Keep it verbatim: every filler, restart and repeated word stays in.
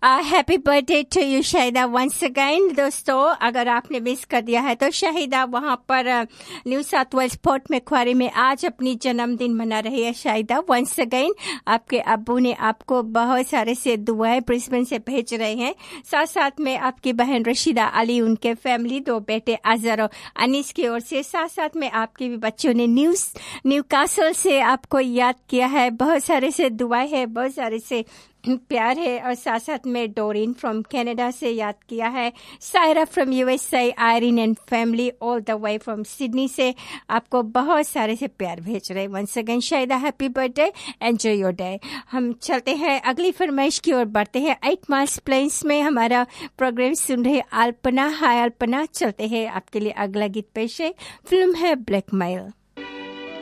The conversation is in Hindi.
Happy birthday to you Shahida once again. दोस्तों, अगर आपने मिस कर दिया है तो शाहिदा वहाँ पर new south Wales port Macquarie में आज अपनी जन्मदिन मना रही है। शाहिदा वंस अगेन, आपके अब्बू ने आपको बहुत सारे से दुआएं ब्रिस्बेन से भेज रहे हैं। साथ साथ में आपकी बहन रशीदा अली, उनके फैमिली, दो बेटे अजहर और अनीस की ओर से, साथ साथ में आपके भी बच्चों ने न्यू न्यू कासल से आपको याद किया है। बहुत सारे से दुआएं है, बहुत सारे से प्यार है। और साथ साथ में डोरिन फ्रॉम कनाडा से याद किया है। Saira from USA, Irene and family all the way from Sydney से आपको बहुत सारे से प्यार भेज रहे हैं। Once again Shahida, happy birthday, enjoy your day. हम चलते हैं अगली फरमाइश की ओर बढ़ते हैं। एट माइल्स प्लेन्स में हमारा प्रोग्राम सुन रहे अल्पना। हाय अल्पना, चलते हैं आपके लिए अगला गीत पेश है। फिल्म है ब्लैक मेल।